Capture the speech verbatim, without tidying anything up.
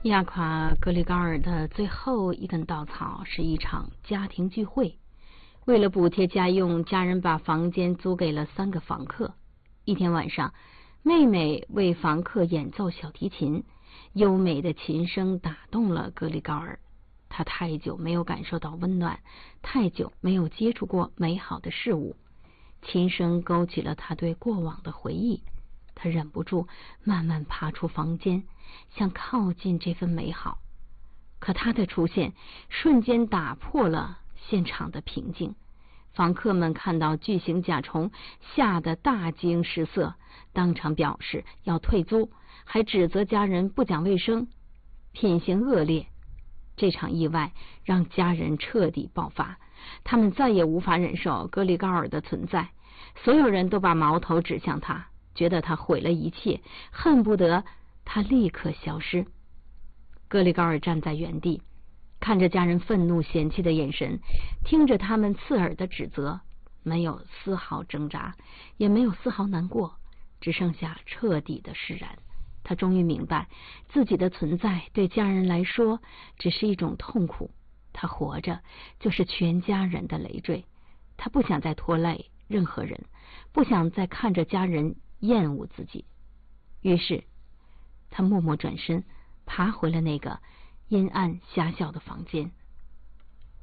压垮格里高尔的最后一根稻草是一场家庭聚会。为了补贴家用，家人把房间租给了三个房客。一天晚上，妹妹为房客演奏小提琴，优美的琴声打动了格里高尔。他太久没有感受到温暖，太久没有接触过美好的事物。琴声勾起了他对过往的回忆，他忍不住慢慢爬出房间，想靠近这份美好。可他的出现瞬间打破了现场的平静。房客们看到巨型甲虫，吓得大惊失色，当场表示要退租，还指责家人不讲卫生，品行恶劣。这场意外让家人彻底爆发，他们再也无法忍受格里高尔的存在，所有人都把矛头指向他，觉得他毁了一切，恨不得他立刻消失。格里高尔站在原地，看着家人愤怒嫌弃的眼神，听着他们刺耳的指责，没有丝毫挣扎，也没有丝毫难过，只剩下彻底的释然。他终于明白，自己的存在对家人来说只是一种痛苦，他活着就是全家人的累赘。他不想再拖累任何人，不想再看着家人厌恶自己。于是他默默转身，爬回了那个阴暗狭小的房间。